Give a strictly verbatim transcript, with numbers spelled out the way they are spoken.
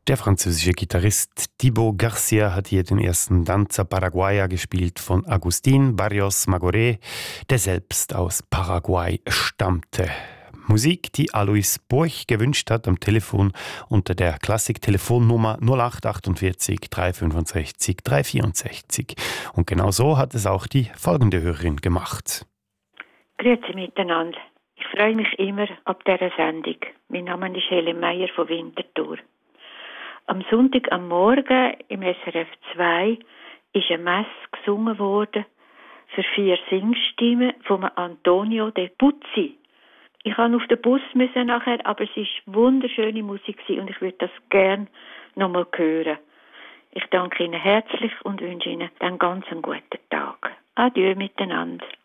Der französische Gitarrist Thibaut Garcia hat hier den ersten Danza Paraguaya gespielt von Agustín Barrios Magoret, der selbst aus Paraguay stammte. Musik, die Alois Borch gewünscht hat am Telefon unter der Klassik-Telefonnummer null acht achtundvierzig drei fünfundsechzig drei vierundsechzig. Und genau so hat es auch die folgende Hörerin gemacht. Grüezi miteinander. Ich freue mich immer ab dieser Sendung. Mein Name ist Helen Meyer von Winterthur. Am Sonntag am Morgen im S R F zwei ist eine Messe gesungen worden für vier Singstimmen von Antonio De Puzzi. Ich musste auf den Bus müssen nachher, aber es war wunderschöne Musik und ich würde das gerne nochmal hören. Ich danke Ihnen herzlich und wünsche Ihnen einen ganz guten Tag. Adieu miteinander.